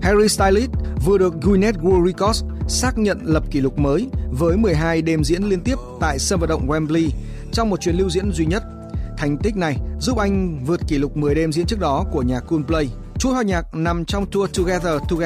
Harry Styles vừa được Guinness World Records xác nhận lập kỷ lục mới với 12 đêm diễn liên tiếp tại sân vận động Wembley trong một chuyến lưu diễn duy nhất. Thành tích này giúp anh vượt kỷ lục 10 đêm diễn trước đó của nhạc Coldplay. Chuỗi hòa nhạc nằm trong tour Together